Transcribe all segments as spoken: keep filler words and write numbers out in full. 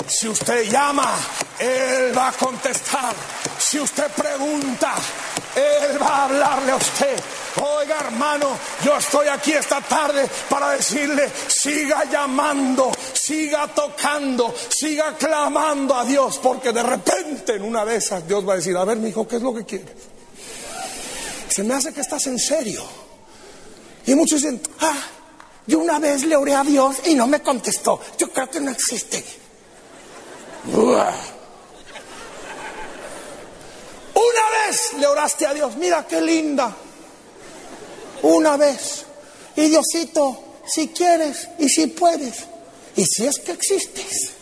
Si usted llama, Él va a contestar. Si usted pregunta, Él va a hablarle a usted. Oiga, hermano, yo estoy aquí esta tarde para decirle: siga llamando, siga tocando, siga clamando a Dios, porque de repente en una de esas Dios va a decir: a ver, mijo, ¿qué es lo que quieres? Se me hace que estás en serio. Y muchos dicen: ah, yo una vez le oré a Dios y no me contestó. Yo creo que no existe. Uah. Una vez le oraste a Dios, mira qué linda. Una vez. Y Diosito, si quieres y si puedes, y si es que existes.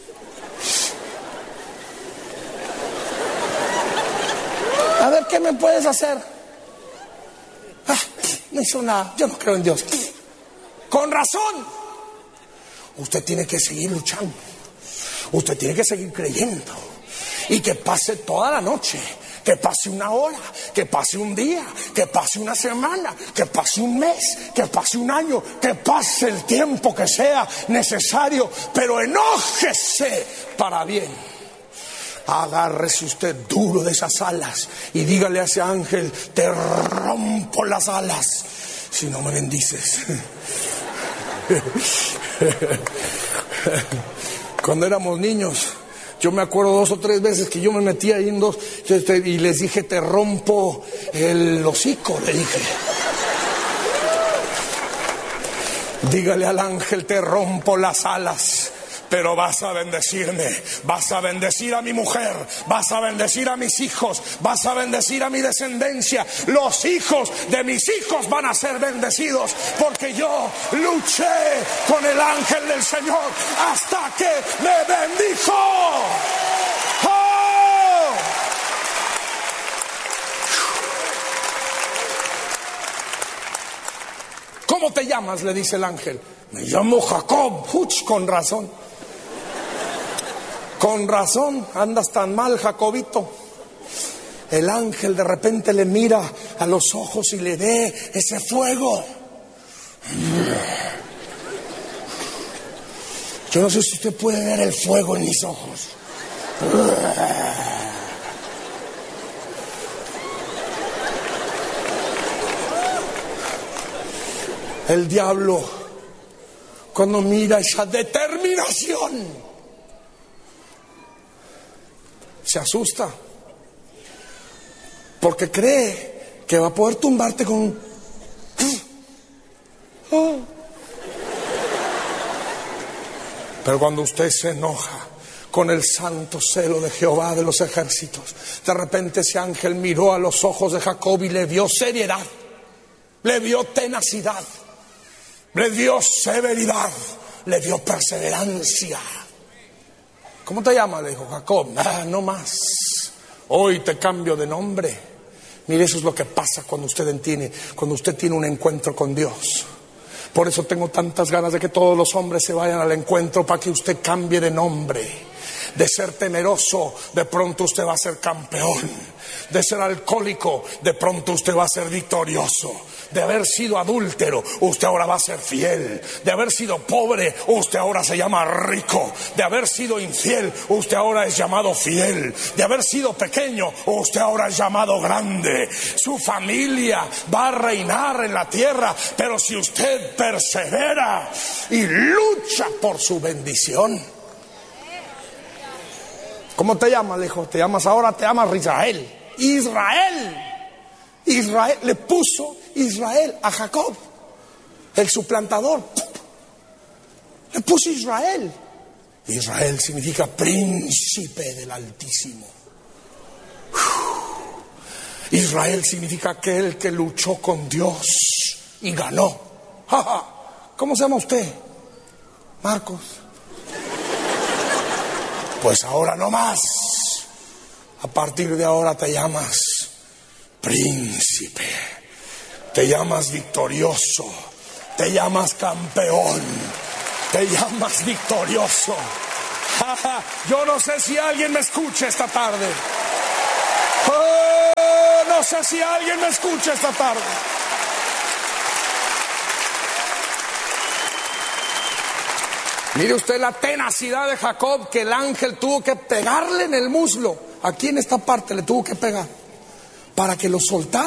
A ver, ¿qué me puedes hacer? Ah, no hizo nada, yo no creo en Dios. Con razón. Usted tiene que seguir luchando. Usted tiene que seguir creyendo. Y que pase toda la noche, que pase una hora, que pase un día, que pase una semana, que pase un mes, que pase un año, que pase el tiempo que sea necesario, pero enójese para bien. Agárrese usted duro de esas alas y dígale a ese ángel: te rompo las alas si no me bendices. Cuando éramos niños, yo me acuerdo dos o tres veces que yo me metí ahí en dos y les dije: te rompo el hocico, le dije. Dígale al ángel: te rompo las alas, pero vas a bendecirme, vas a bendecir a mi mujer, vas a bendecir a mis hijos, vas a bendecir a mi descendencia. Los hijos de mis hijos van a ser bendecidos, porque yo luché con el ángel del Señor hasta que me bendijo. ¡Oh! ¿Cómo te llamas?, le dice el ángel. Me llamo Jacob. Uch, con razón. Con razón, andas tan mal, Jacobito. El ángel de repente le mira a los ojos y le ve ese fuego. Yo no sé si usted puede ver el fuego en mis ojos. El diablo, cuando mira esa determinación, se asusta, porque cree que va a poder tumbarte con... Oh. Pero cuando usted se enoja con el santo celo de Jehová de los ejércitos, de repente ese ángel miró a los ojos de Jacob y le vio seriedad, le vio tenacidad, le dio severidad, le dio perseverancia. ¿Cómo te llamas?, le dijo. Jacob. Ah, no más. Hoy te cambio de nombre. Mire, eso es lo que pasa cuando usted tiene, cuando usted tiene un encuentro con Dios. Por eso tengo tantas ganas de que todos los hombres se vayan al encuentro, para que usted cambie de nombre. De ser temeroso, de pronto usted va a ser campeón. De ser alcohólico, de pronto usted va a ser victorioso. De haber sido adúltero, usted ahora va a ser fiel. De haber sido pobre, usted ahora se llama rico. De haber sido infiel, usted ahora es llamado fiel. De haber sido pequeño, usted ahora es llamado grande. Su familia va a reinar en la tierra, pero si usted persevera y lucha por su bendición. ¿Cómo te llamas?, le dijo. Te llamas ahora, te llamas Israel. Israel. Israel, le puso Israel a Jacob, el suplantador. Le puso Israel. Israel significa príncipe del Altísimo. Israel significa aquel que luchó con Dios y ganó. ¿Cómo se llama usted? Marcos. Pues ahora no más. A partir de ahora te llamas príncipe, te llamas victorioso, te llamas campeón, te llamas victorioso. Yo no sé si alguien me escucha esta tarde. Oh, no sé si alguien me escucha esta tarde. Mire usted la tenacidad de Jacob, que el ángel tuvo que pegarle en el muslo. Aquí en esta parte le tuvo que pegar para que lo soltara.